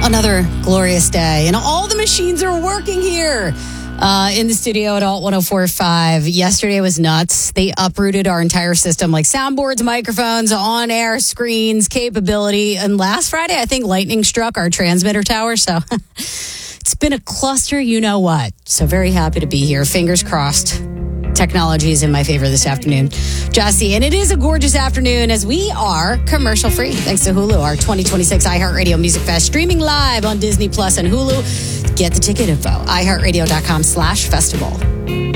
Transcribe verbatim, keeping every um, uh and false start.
Another glorious day. And all the machines are working here uh, in the studio at Alt one oh four point five. Yesterday was nuts. They uprooted our entire system, like soundboards, microphones, on-air screens, capability. And last Friday, I think lightning struck our transmitter tower. So it's been a cluster, you know what. So very happy to be here. Fingers crossed. Technology is in my favor this afternoon, Jesse. And it is a gorgeous afternoon as we are commercial free. Thanks to Hulu, our twenty twenty-six iHeartRadio Music Fest streaming live on Disney Plus and Hulu. Get the ticket info, iHeartRadio.com slash festival.